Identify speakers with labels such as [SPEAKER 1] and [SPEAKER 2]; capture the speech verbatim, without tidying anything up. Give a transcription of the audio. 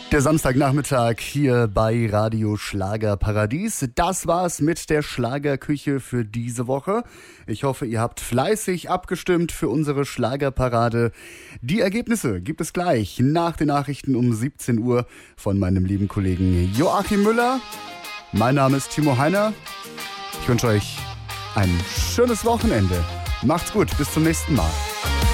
[SPEAKER 1] Der Samstagnachmittag hier bei Radio Schlagerparadies. Das war's mit der Schlagerküche für diese Woche. Ich hoffe, ihr habt fleißig abgestimmt für unsere Schlagerparade. Die Ergebnisse gibt es gleich nach den Nachrichten um siebzehn Uhr von meinem lieben Kollegen Joachim Müller. Mein Name ist Timo Heiner. Ich wünsche euch ein schönes Wochenende. Macht's gut, bis zum nächsten Mal.